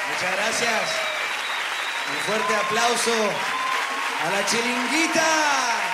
Muchas gracias. Un fuerte aplauso a la Chiringuita.